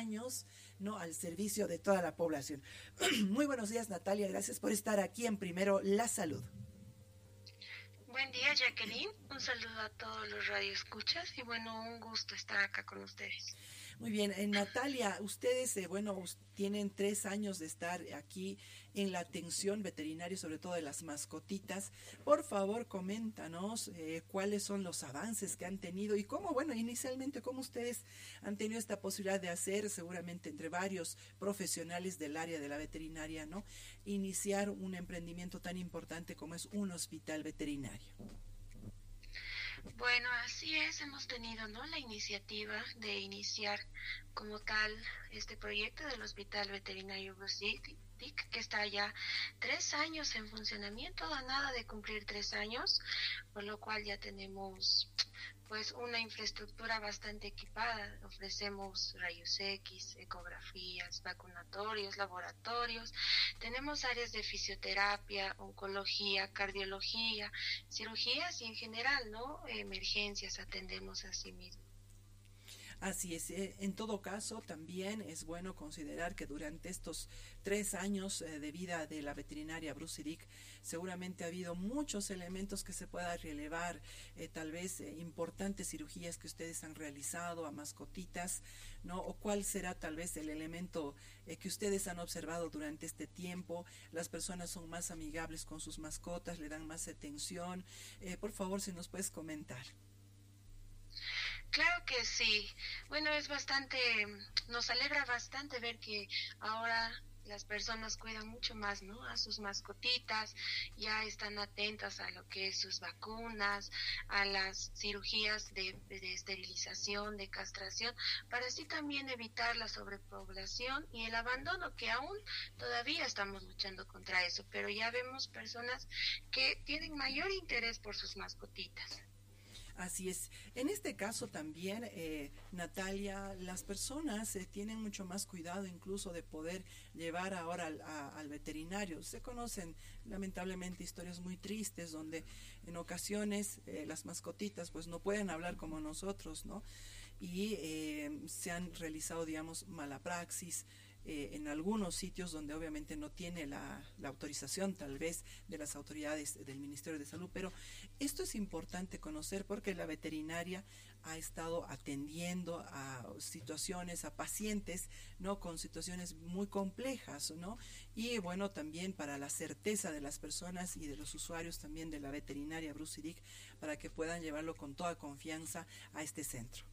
años, ¿no?, al servicio de toda la población. Muy buenos días, Natalia, gracias por estar aquí en Primero La Salud. Buen día, Jacqueline. Un saludo a todos los radioescuchas y bueno, un gusto estar acá con ustedes. Muy bien, Natalia, ustedes, tienen 3 años de estar aquí en la atención veterinaria, sobre todo de las mascotitas. Por favor, coméntanos cuáles son los avances que han tenido y cómo, bueno, inicialmente, cómo ustedes han tenido esta posibilidad de hacer, seguramente entre varios profesionales del área de la veterinaria, ¿no?, iniciar un emprendimiento tan importante como es un hospital veterinario. Bueno, así es, hemos tenido, ¿no?, la iniciativa de iniciar como tal este proyecto del Hospital Veterinario Bruce Dick, que está ya 3 años en funcionamiento, a nada de cumplir 3 años, por lo cual ya tenemos pues una infraestructura bastante equipada. Ofrecemos rayos X, ecografías, vacunatorios, laboratorios. Tenemos áreas de fisioterapia, oncología, cardiología, cirugías y en general, ¿no?, emergencias atendemos así mismo. Así es, en todo caso también es bueno considerar que durante estos 3 años de vida de la veterinaria Bruce Dick seguramente ha habido muchos elementos que se pueda relevar, tal vez importantes cirugías que ustedes han realizado a mascotitas, ¿no? O cuál será tal vez el elemento que ustedes han observado durante este tiempo. Las personas son más amigables con sus mascotas, le dan más atención. Por favor, si nos puedes comentar. Claro que sí. Bueno, nos alegra bastante ver que ahora las personas cuidan mucho más, ¿no?, a sus mascotitas, ya están atentas a lo que es sus vacunas, a las cirugías de esterilización, de castración, para así también evitar la sobrepoblación y el abandono, que aún todavía estamos luchando contra eso, pero ya vemos personas que tienen mayor interés por sus mascotitas. Así es. En este caso también, Natalia, las personas tienen mucho más cuidado incluso de poder llevar ahora al veterinario. Se conocen lamentablemente historias muy tristes donde en ocasiones las mascotitas pues no pueden hablar como nosotros, ¿no? Y se han realizado, digamos, mala praxis, en algunos sitios donde obviamente no tiene la autorización tal vez de las autoridades del Ministerio de Salud, pero esto es importante conocer porque la veterinaria ha estado atendiendo a situaciones, a pacientes, ¿no?, con situaciones muy complejas, ¿no? Y bueno, también para la certeza de las personas y de los usuarios también de la veterinaria Bruce Dick, para que puedan llevarlo con toda confianza a este centro.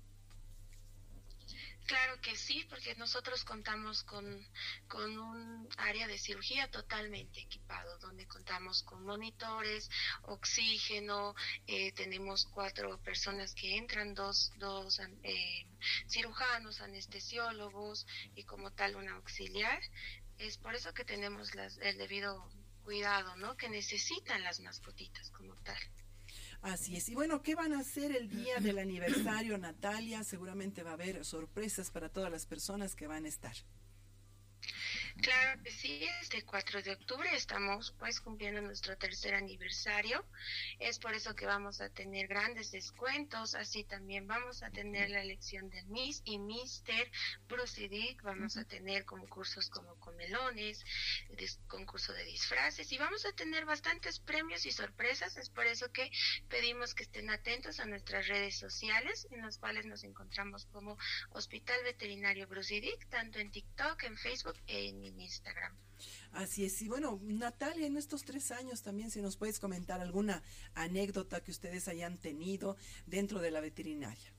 Claro que sí, porque nosotros contamos con un área de cirugía totalmente equipado, donde contamos con monitores, oxígeno, tenemos 4 personas que entran, dos cirujanos, anestesiólogos y como tal una auxiliar. Es por eso que tenemos el debido cuidado, ¿no?, que necesitan las mascotitas como tal. Así es. Y bueno, ¿qué van a hacer el día del aniversario, Natalia? Seguramente va a haber sorpresas para todas las personas que van a estar. Claro que sí, este 4 de octubre estamos pues cumpliendo nuestro 3er aniversario, es por eso que vamos a tener grandes descuentos, así también vamos a tener la elección del Miss y Mister Bruce Dick, vamos a tener concursos como comelones, concurso de disfraces y vamos a tener bastantes premios y sorpresas, es por eso que pedimos que estén atentos a nuestras redes sociales, en las cuales nos encontramos como Hospital Veterinario Bruce Dick, tanto en TikTok, en Facebook e en Instagram. Así es. Y bueno, Natalia, en estos 3 años también, si nos puedes comentar alguna anécdota que ustedes hayan tenido dentro de la veterinaria.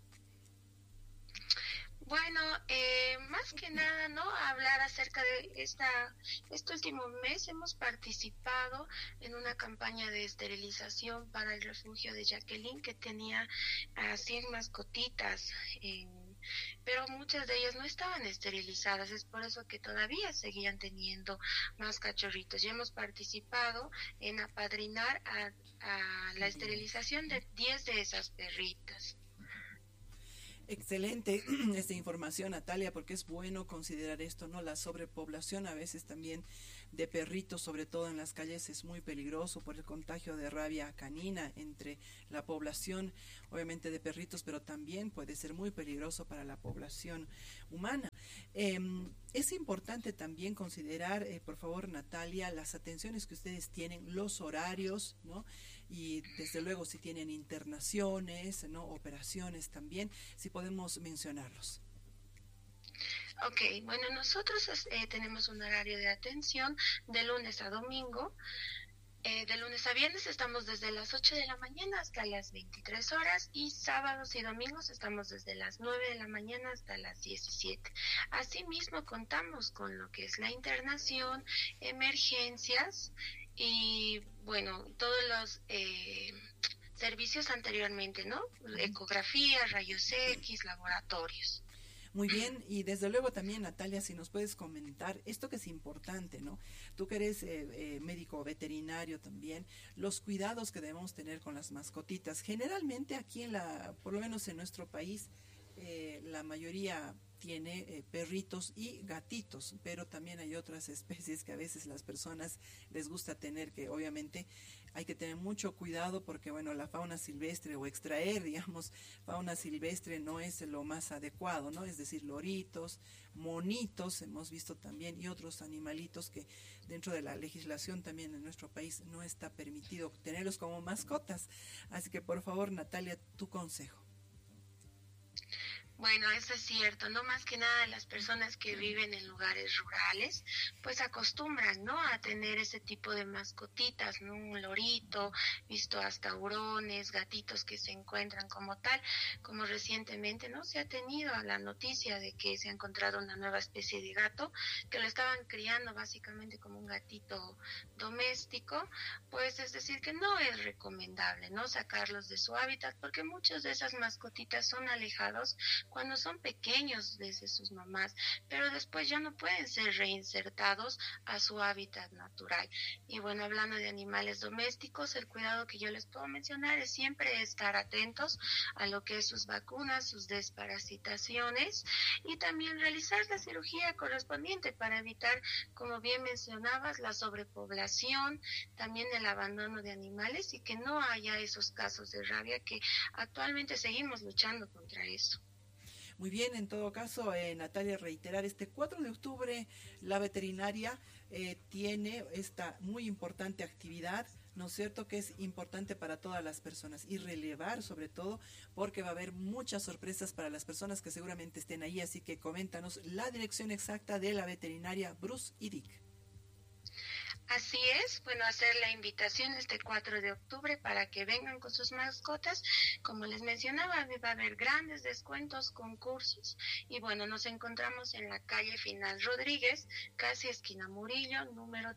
Bueno, más que nada, ¿no?, hablar acerca de este último mes hemos participado en una campaña de esterilización para el refugio de Jacqueline, que tenía a 100 mascotitas, pero muchas de ellas no estaban esterilizadas, es por eso que todavía seguían teniendo más cachorritos. Y hemos participado en apadrinar a la esterilización de 10 de esas perritas. Excelente esta información, Natalia, porque es bueno considerar esto, ¿no? La sobrepoblación a veces también de perritos, sobre todo en las calles, es muy peligroso por el contagio de rabia canina entre la población, obviamente de perritos, pero también puede ser muy peligroso para la población humana. Es importante también considerar, por favor, Natalia, las atenciones que ustedes tienen, los horarios, ¿no? Y desde luego si tienen internaciones, ¿no? Operaciones también, si podemos mencionarlos. Ok, bueno, nosotros tenemos un horario de atención de lunes a domingo. De lunes a viernes estamos desde las 8 de la mañana hasta las 23 horas y sábados y domingos estamos desde las 9 de la mañana hasta las 17. Asimismo contamos con lo que es la internación, emergencias y bueno, todos los servicios anteriormente, ¿no? Ecografía, rayos X, laboratorios. Muy bien, y desde luego también, Natalia, si nos puedes comentar esto que es importante, ¿no? Tú que eres médico veterinario también, los cuidados que debemos tener con las mascotitas. Generalmente aquí por lo menos en nuestro país, la mayoría tiene perritos y gatitos, pero también hay otras especies que a veces las personas les gusta tener, que obviamente hay que tener mucho cuidado porque, bueno, la fauna silvestre o extraer, digamos, fauna silvestre no es lo más adecuado, ¿no? Es decir, loritos, monitos, hemos visto también, y otros animalitos que dentro de la legislación también en nuestro país no está permitido tenerlos como mascotas. Así que, por favor, Natalia, tu consejo. Bueno, eso es cierto, no más que nada las personas que viven en lugares rurales, pues acostumbran, ¿no? A tener ese tipo de mascotitas, ¿no? Un lorito, visto hasta hurones, gatitos que se encuentran como tal, como recientemente, ¿no? Se ha tenido la noticia de que se ha encontrado una nueva especie de gato, que lo estaban criando básicamente como un gatito doméstico, pues es decir que no es recomendable, ¿no? Sacarlos de su hábitat, porque muchas de esas mascotitas son alejados cuando son pequeños desde sus mamás, pero después ya no pueden ser reinsertados a su hábitat natural. Y bueno, hablando de animales domésticos, el cuidado que yo les puedo mencionar es siempre estar atentos a lo que es sus vacunas, sus desparasitaciones y también realizar la cirugía correspondiente para evitar, como bien mencionabas, la sobrepoblación, también el abandono de animales y que no haya esos casos de rabia que actualmente seguimos luchando contra eso. Muy bien, en todo caso, Natalia, reiterar, este 4 de octubre la veterinaria tiene esta muy importante actividad, ¿no es cierto?, que es importante para todas las personas y relevar sobre todo porque va a haber muchas sorpresas para las personas que seguramente estén ahí, así que coméntanos la dirección exacta de la veterinaria Bruce y Dick. Así es, bueno, hacer la invitación este 4 de octubre para que vengan con sus mascotas. Como les mencionaba, va a haber grandes descuentos, concursos y bueno, nos encontramos en la calle Final Rodríguez, casi esquina Murillo, número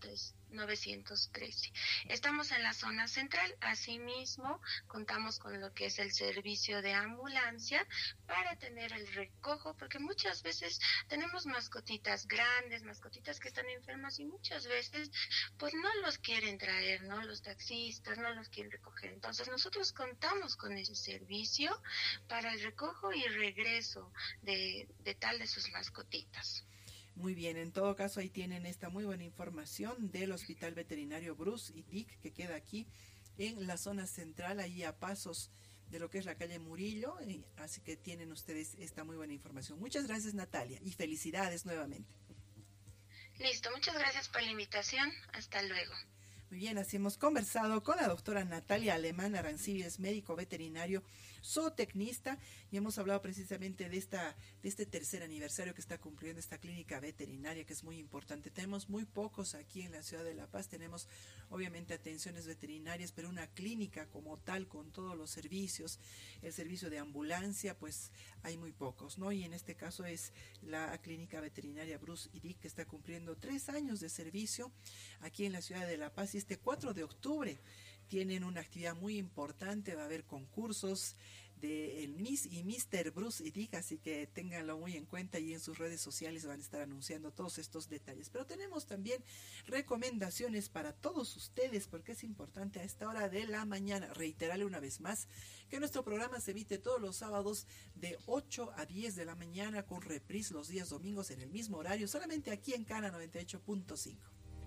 913. Estamos en la zona central, asimismo contamos con lo que es el servicio de ambulancia para tener el recojo, porque muchas veces tenemos mascotitas grandes, mascotitas que están enfermas y muchas veces pues no los quieren traer, ¿no? Los taxistas no los quieren recoger. Entonces nosotros contamos con ese servicio para el recojo y regreso de sus mascotitas. Muy bien, en todo caso ahí tienen esta muy buena información del Hospital Veterinario Bruce y Dick, que queda aquí en la zona central, ahí a pasos de lo que es la calle Murillo, así que tienen ustedes esta muy buena información. Muchas gracias, Natalia, y felicidades nuevamente. Listo, muchas gracias por la invitación, hasta luego. Muy bien, así hemos conversado con la doctora Natalia Alemán Arancibia, médico veterinario, zootecnista, y hemos hablado precisamente de este tercer aniversario que está cumpliendo esta clínica veterinaria, que es muy importante. Tenemos muy pocos aquí en la ciudad de La Paz, tenemos obviamente atenciones veterinarias, pero una clínica como tal, con todos los servicios, el servicio de ambulancia, pues hay muy pocos, ¿no? Y en este caso es la clínica veterinaria Bruce y Dick, que está cumpliendo 3 años de servicio aquí en la ciudad de La Paz, y este 4 de octubre tienen una actividad muy importante, va a haber concursos, de el Miss y Mr. Bruce y Dick, así que ténganlo muy en cuenta y en sus redes sociales van a estar anunciando todos estos detalles. Pero tenemos también recomendaciones para todos ustedes, porque es importante a esta hora de la mañana reiterarle una vez más que nuestro programa se emite todos los sábados de 8 a 10 de la mañana, con reprise los días domingos en el mismo horario, solamente aquí en Cana 98.5.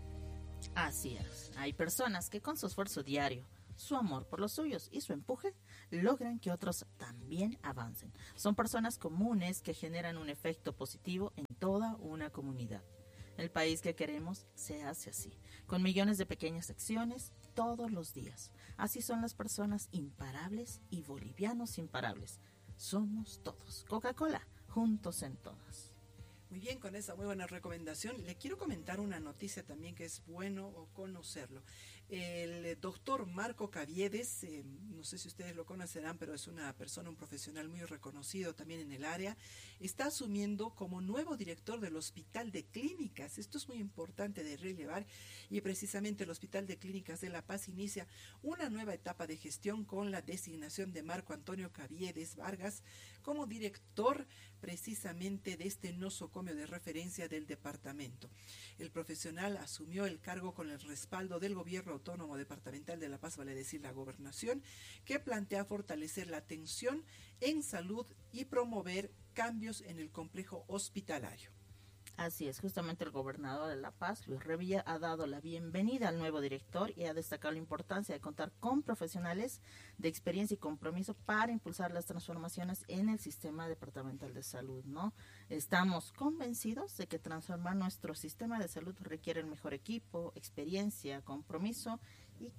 Así es, hay personas que con su esfuerzo diario, su amor por los suyos y su empuje logran que otros también avancen. Son personas comunes que generan un efecto positivo en toda una comunidad. El país que queremos se hace así, con millones de pequeñas acciones todos los días. Así son las personas imparables y bolivianos imparables. Somos todos. Coca-Cola, juntos en todas. Muy bien, con esa muy buena recomendación, le quiero comentar una noticia también que es bueno conocerlo. El doctor Marco Caviedes, no sé si ustedes lo conocerán, pero es una persona, un profesional muy reconocido también en el área, está asumiendo como nuevo director del Hospital de Clínicas. Esto es muy importante de relevar y precisamente el Hospital de Clínicas de La Paz inicia una nueva etapa de gestión con la designación de Marco Antonio Caviedes Vargas como director precisamente de este nosocomio de referencia del departamento. El profesional asumió el cargo con el respaldo del Gobierno Autónomo Departamental de La Paz, vale decir la Gobernación, que plantea fortalecer la atención en salud y promover cambios en el complejo hospitalario. Así es, justamente el gobernador de La Paz, Luis Revilla, ha dado la bienvenida al nuevo director y ha destacado la importancia de contar con profesionales de experiencia y compromiso para impulsar las transformaciones en el sistema departamental de salud, ¿no? Estamos convencidos de que transformar nuestro sistema de salud requiere el mejor equipo, experiencia, compromiso y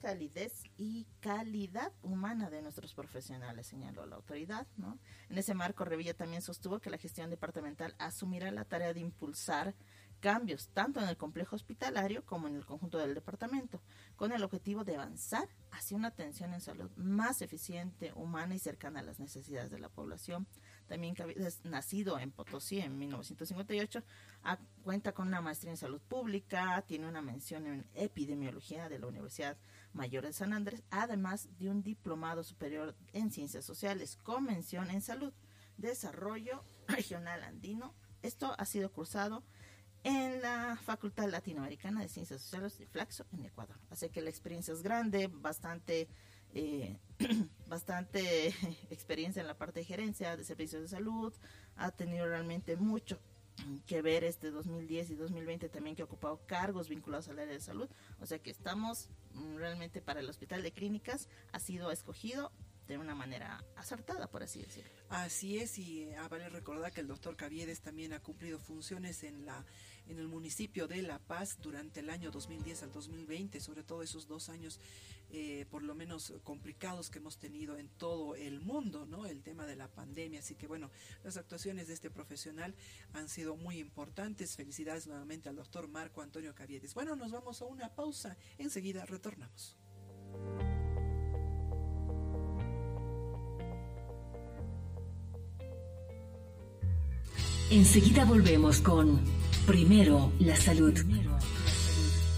calidad humana de nuestros profesionales, señaló la autoridad, ¿no? En ese marco, Revilla también sostuvo que la gestión departamental asumirá la tarea de impulsar cambios tanto en el complejo hospitalario como en el conjunto del departamento, con el objetivo de avanzar hacia una atención en salud más eficiente, humana y cercana a las necesidades de la población. También Caviedes, nacido en Potosí en 1958, cuenta con una maestría en salud pública, tiene una mención en epidemiología de la Universidad Mayor de San Andrés, además de un diplomado superior en ciencias sociales con mención en salud, desarrollo regional andino. Esto ha sido cursado en la Facultad Latinoamericana de Ciencias Sociales de Flaxo, en Ecuador. Así que la experiencia es grande, bastante experiencia en la parte de gerencia de servicios de salud, ha tenido realmente mucho que ver este 2010 y 2020 también, que ha ocupado cargos vinculados al área de salud. O sea que estamos realmente, para el Hospital de Clínicas ha sido escogido de una manera acertada, por así decirlo. Así es, y vale recordar que el doctor Caviedes también ha cumplido funciones en el municipio de La Paz durante el año 2010 al 2020, sobre todo esos 2 años por lo menos complicados que hemos tenido en todo el mundo, ¿no? El tema de la pandemia. Así que bueno, las actuaciones de este profesional han sido muy importantes. Felicidades nuevamente al doctor Marco Antonio Caviedes. Bueno, nos vamos a una pausa, enseguida retornamos. Enseguida volvemos con Primero la Salud.